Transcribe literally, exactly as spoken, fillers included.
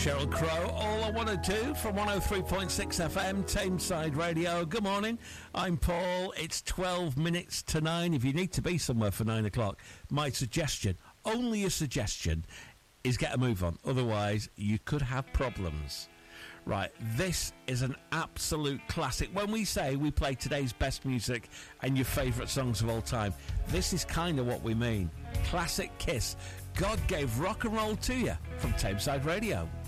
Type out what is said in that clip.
Sheryl Crow, All I Wanna Do from one oh three point six F M, Tameside Radio. Good morning, I'm Paul. It's twelve minutes to nine. If you need to be somewhere for nine o'clock, my suggestion, only a suggestion, is get a move on. Otherwise, you could have problems. Right, this is an absolute classic. When we say we play today's best music and your favourite songs of all time, this is kind of what we mean. Classic Kiss. God gave rock and roll to you from Tameside Radio.